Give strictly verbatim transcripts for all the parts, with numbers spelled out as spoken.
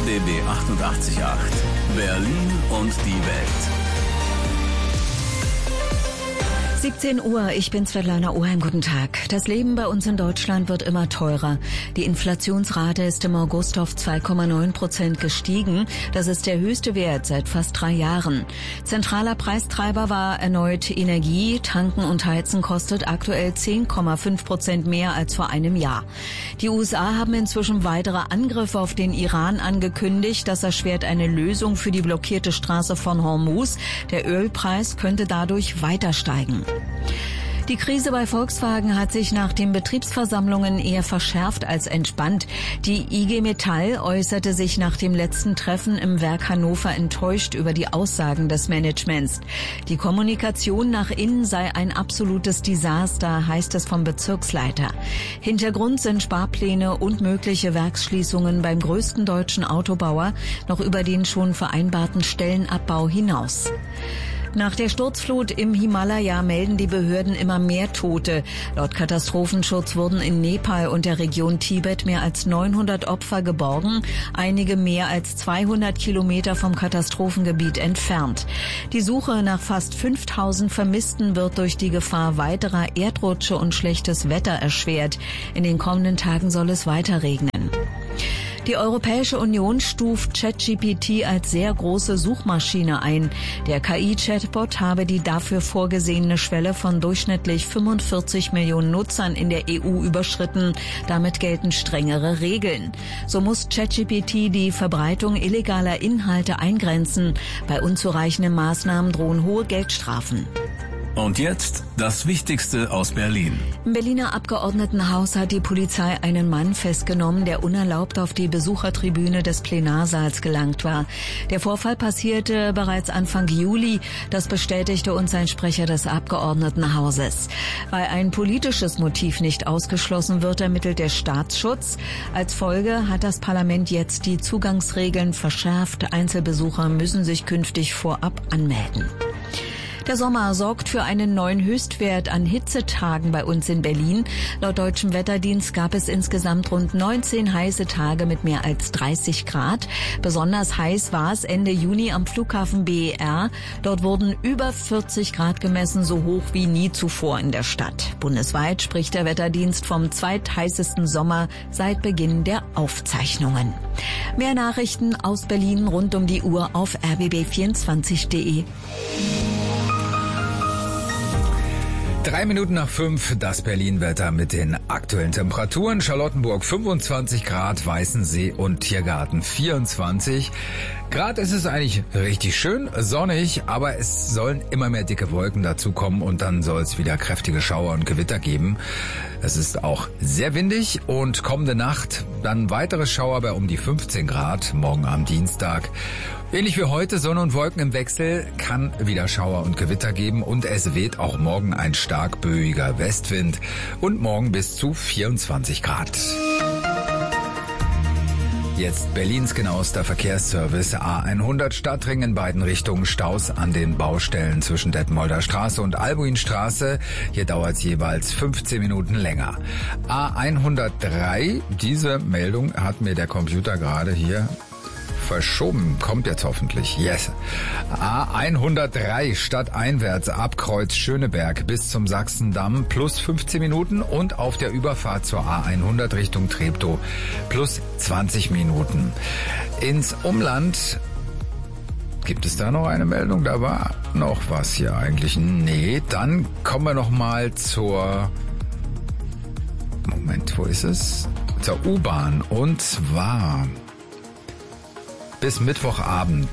B B achtundachtzig Komma acht. Berlin und die Welt. siebzehn Uhr, ich bin Svetlana Oheim, guten Tag. Das Leben bei uns in Deutschland wird immer teurer. Die Inflationsrate ist im August auf zwei Komma neun Prozent gestiegen. Das ist der höchste Wert seit fast drei Jahren. Zentraler Preistreiber war erneut Energie. Tanken und Heizen kostet aktuell zehn Komma fünf Prozent mehr als vor einem Jahr. Die U S A haben inzwischen weitere Angriffe auf den Iran angekündigt. Das erschwert eine Lösung für die blockierte Straße von Hormuz. Der Ölpreis könnte dadurch weiter steigen. Die Krise bei Volkswagen hat sich nach den Betriebsversammlungen eher verschärft als entspannt. Die I G Metall äußerte sich nach dem letzten Treffen im Werk Hannover enttäuscht über die Aussagen des Managements. Die Kommunikation nach innen sei ein absolutes Desaster, heißt es vom Bezirksleiter. Hintergrund sind Sparpläne und mögliche Werksschließungen beim größten deutschen Autobauer, noch über den schon vereinbarten Stellenabbau hinaus. Nach der Sturzflut im Himalaya melden die Behörden immer mehr Tote. Laut Katastrophenschutz wurden in Nepal und der Region Tibet mehr als neunhundert Opfer geborgen, einige mehr als zweihundert Kilometer vom Katastrophengebiet entfernt. Die Suche nach fast fünftausend Vermissten wird durch die Gefahr weiterer Erdrutsche und schlechtes Wetter erschwert. In den kommenden Tagen soll es weiter regnen. Die Europäische Union stuft ChatGPT als sehr große Suchmaschine ein. Der K I-Chatbot habe die dafür vorgesehene Schwelle von durchschnittlich fünfundvierzig Millionen Nutzern in der E U überschritten. Damit gelten strengere Regeln. So muss ChatGPT die Verbreitung illegaler Inhalte eingrenzen. Bei unzureichenden Maßnahmen drohen hohe Geldstrafen. Und jetzt das Wichtigste aus Berlin. Im Berliner Abgeordnetenhaus hat die Polizei einen Mann festgenommen, der unerlaubt auf die Besuchertribüne des Plenarsaals gelangt war. Der Vorfall passierte bereits Anfang Juli. Das bestätigte uns ein Sprecher des Abgeordnetenhauses. Weil ein politisches Motiv nicht ausgeschlossen wird, ermittelt der Staatsschutz. Als Folge hat das Parlament jetzt die Zugangsregeln verschärft. Einzelbesucher müssen sich künftig vorab anmelden. Der Sommer sorgt für einen neuen Höchstwert an Hitzetagen bei uns in Berlin. Laut Deutschem Wetterdienst gab es insgesamt rund neunzehn heiße Tage mit mehr als dreißig Grad. Besonders heiß war es Ende Juni am Flughafen B E R. Dort wurden über vierzig Grad gemessen, so hoch wie nie zuvor in der Stadt. Bundesweit spricht der Wetterdienst vom zweitheißesten Sommer seit Beginn der Aufzeichnungen. Mehr Nachrichten aus Berlin rund um die Uhr auf r b b vierundzwanzig punkt d e. Drei Minuten nach fünf, das Berlin-Wetter mit den aktuellen Temperaturen. Charlottenburg fünfundzwanzig Grad, Weißensee und Tiergarten vierundzwanzig Grad. Ist es eigentlich richtig schön, sonnig, aber es sollen immer mehr dicke Wolken dazukommen und dann soll es wieder kräftige Schauer und Gewitter geben. Es ist auch sehr windig und kommende Nacht dann weitere Schauer bei um die fünfzehn Grad, morgen am Dienstag. Ähnlich wie heute, Sonne und Wolken im Wechsel, kann wieder Schauer und Gewitter geben und es weht auch morgen ein stark böiger Westwind und morgen bis zu vierundzwanzig Grad. Jetzt Berlins genauester Verkehrsservice. A hundert Stadtring in beiden Richtungen, Staus an den Baustellen zwischen Detmolder Straße und Albuinstraße. Hier dauert es jeweils fünfzehn Minuten länger. A hundertdrei, diese Meldung hat mir der Computer gerade hier verschoben. Kommt jetzt hoffentlich. Yes. A hundertdrei stadteinwärts ab Kreuz Schöneberg bis zum Sachsendamm plus fünfzehn Minuten und auf der Überfahrt zur A hundert Richtung Treptow plus zwanzig Minuten. Ins Umland gibt es da noch eine Meldung? Da war noch was hier eigentlich. Nee, dann kommen wir noch mal zur Moment, wo ist es? Zur U-Bahn und zwar bis Mittwochabend.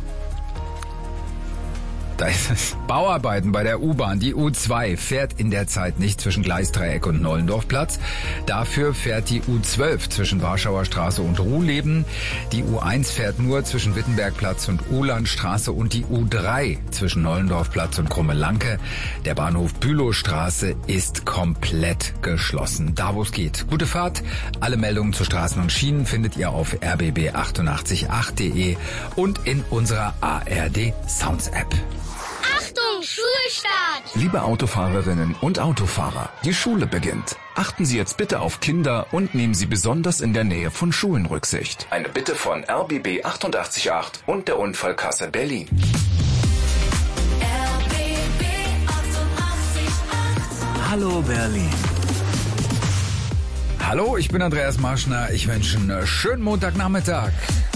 Da ist es. Bauarbeiten bei der U-Bahn. Die U zwei fährt in der Zeit nicht zwischen Gleisdreieck und Nollendorfplatz. Dafür fährt die U zwölf zwischen Warschauer Straße und Ruhleben. Die U eins fährt nur zwischen Wittenbergplatz und Uhlandstraße und die U drei zwischen Nollendorfplatz und Krumme-Lanke. Der Bahnhof Bülowstraße ist komplett geschlossen. Da wo es geht. Gute Fahrt. Alle Meldungen zu Straßen und Schienen findet ihr auf r b b achtundachtzig Punkt acht punkt d e und in unserer A R D Sounds App. Achtung, Schul Schulstart! Liebe Autofahrerinnen und Autofahrer, die Schule beginnt. Achten Sie jetzt bitte auf Kinder und nehmen Sie besonders in der Nähe von Schulen Rücksicht. Eine Bitte von R B B achtundachtzig Komma acht und der Unfallkasse Berlin. R B B achtundachtzig Komma acht. Hallo Berlin. Hallo, ich bin Andreas Marschner. Ich wünsche einen schönen Montagnachmittag.